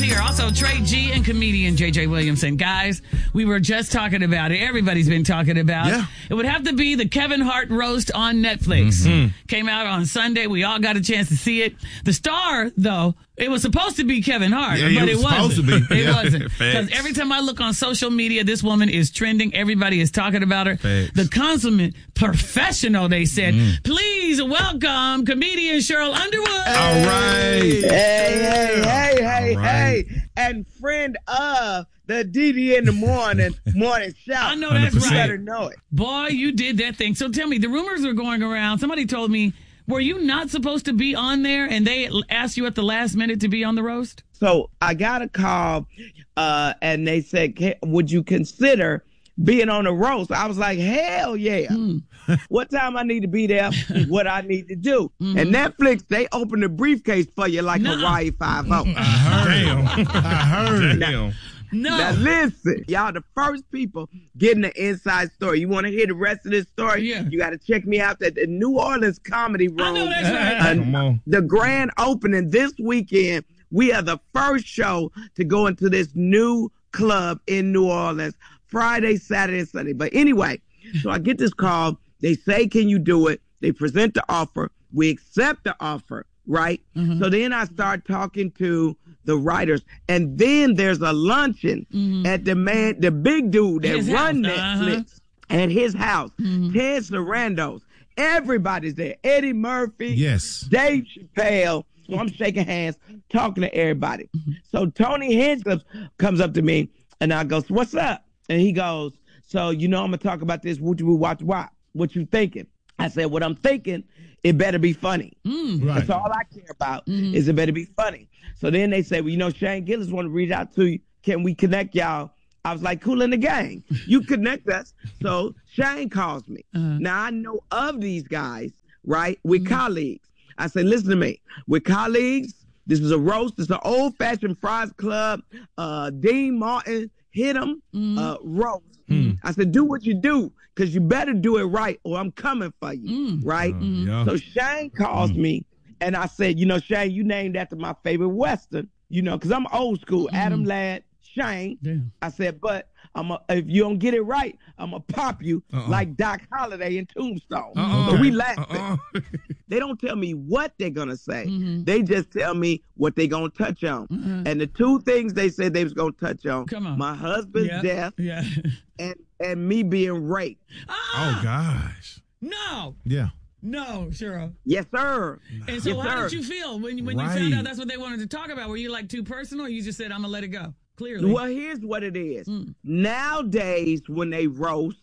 here. Also, Trey G and comedian JJ Williamson. Guys, we were just talking about it. Everybody's been talking about it. It would have to be the Kevin Hart roast on Netflix. Came out on Sunday. We all got a chance to see it. The star, though, it was supposed to be Kevin Hart, but it wasn't. It wasn't. Because every time I look on social media, this woman is trending. Everybody is talking about her. The consummate professional, they said. Please welcome comedian Cheryl Underwood. All right. Hey. And friend of the DD in the morning shout. I know that's 100%. right. You better know it. Boy, you did that thing. So tell me, the rumors are going around. Somebody told me, were you not supposed to be on there and they asked you at the last minute to be on the roast? So I got a call and they said, would you consider being on the roast? I was like, hell yeah. What time I need to be there, what I need to do. And Netflix, they open the briefcase for you like Hawaii 5-0. I heard. No. Now listen, y'all the first people getting the inside story. You want to hear the rest of this story? Yeah. You got to check me out at the New Orleans Comedy Room. I know that's right. Come on. The grand opening this weekend. We are the first show to go into this new club in New Orleans, Friday, Saturday, and Sunday. But anyway, so I get this call. They say, can you do it? They present the offer. We accept the offer, right? So then I start talking to the writers. And then there's a luncheon at the big dude that run Netflix at his house, Ted Sarandos. Everybody's there. Eddie Murphy. Yes. Dave Chappelle. So I'm shaking hands, talking to everybody. So Tony Hinchcliffe comes up to me and I goes, what's up? And he goes, so, I'm going to talk about this. What you thinking? I said, what I'm thinking, it better be funny. Right. That's all I care about is it better be funny. So then they say, well, Shane Gillis want to reach out to you. Can we connect y'all? I was like, cool in the gang. You connect us. So Shane calls me. Now I know of these guys, right? We're colleagues. I said, listen to me. We're colleagues. This is a roast. This is an old-fashioned Fries Club. Dean Martin hit him, roast. I said, do what you do, because you better do it right or I'm coming for you, right? So Shane calls me, and I said, Shane, you named after my favorite Western, because I'm old school. Adam Ladd, Shane. Damn. I said, but if you don't get it right, I'm going to pop you like Doc Holliday in Tombstone. So we laugh. They don't tell me what they're going to say. They just tell me what they're going to touch on. And the two things they said they was going to touch on, my husband's death and me being raped. Oh, gosh. No. Yeah. No, Cheryl. Yes, sir. And so how did you feel when you found out that's what they wanted to talk about? Were you like too personal or you just said, I'm going to let it go? Clearly. Well, here's what it is. Nowadays, when they roast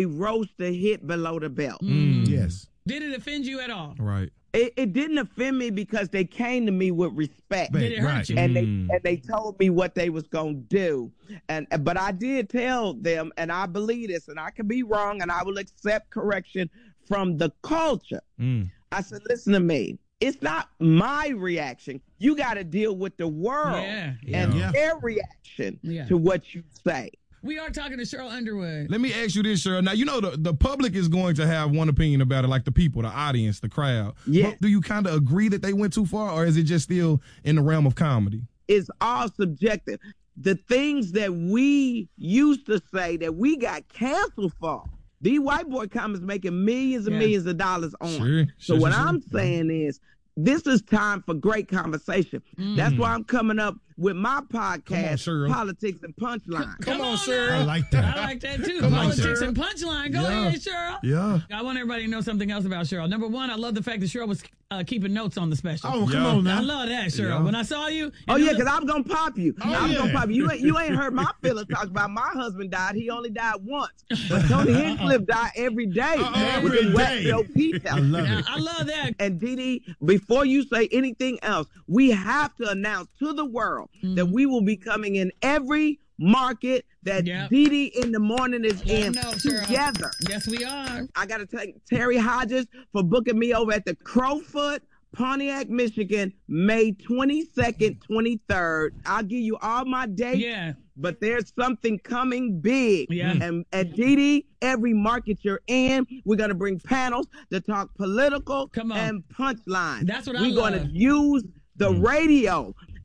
the hit below the belt. Yes. Did it offend you at all? Right. It didn't offend me because they came to me with respect. Did it hurt you? And they told me what they was gonna do. But I did tell them, and I believe this, and I could be wrong, and I will accept correction from the culture. I said, listen to me. It's not my reaction. You got to deal with the world and their reaction to what you say. We are talking to Cheryl Underwood. Let me ask you this, Cheryl. Now, the public is going to have one opinion about it, like the people, the audience, the crowd. Yeah. But do you kind of agree that they went too far, or is it just still in the realm of comedy? It's all subjective. The things that we used to say that we got canceled for, these white boy comics making millions and millions of dollars on. So what I'm saying is, this is time for great conversation. That's why I'm coming up with my podcast, Politics and Punchline. Come on, Cheryl. I like that. I like that, too. Politics and Punchline. Go ahead, Cheryl. Yeah. I want everybody to know something else about Cheryl. Number one, I love the fact that Cheryl was keeping notes on the special. Oh, come on now. I love that, Cheryl. When I saw you. Because I'm going to pop you. I'm going to pop you. You ain't heard my feelings talk about my husband died. He only died once. But Tony Hinchcliffe died every day. Every day. I love it. I love that. And Dee, before you say anything else, we have to announce to the world that we will be coming in every market that Dee in the morning is in together. Yes, we are. I got to thank Terry Hodges for booking me over at the Crowfoot, Pontiac, Michigan, May 22nd, 23rd. I'll give you all my dates. Yeah. But there's something coming big. Yeah. And at Dee, every market you're in, we're going to bring panels to talk political and punchline. That's what I love. We're going to use the radio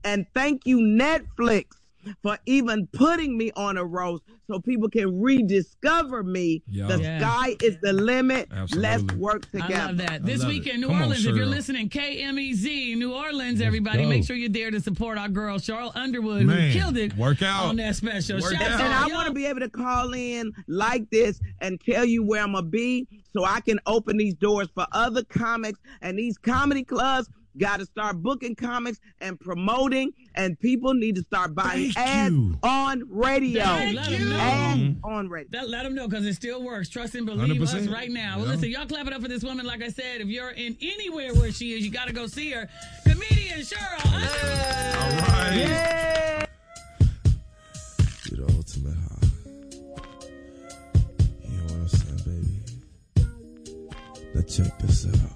And thank you, Netflix, for even putting me on a roast so people can rediscover me. The sky is the limit. Absolutely. Let's work together. I love that. This week in New Orleans, if you're listening, KMEZ, New Orleans, everybody, make sure you're there to support our girl, Cheryl Underwood, who killed it on that special. And I want to be able to call in like this and tell you where I'm going to be so I can open these doors for other comics, and these comedy clubs got to start booking comics and promoting, and people need to start buying ads on radio. Ads on radio. Let them know, because it still works. Trust and believe 100%. Us right now. Well, listen, y'all clap it up for this woman. Like I said, if you're in anywhere where she is, you got to go see her. Comedian Cheryl Underwood. All right. Yeah. You're the ultimate high. You know what I'm saying, baby? Now check this out.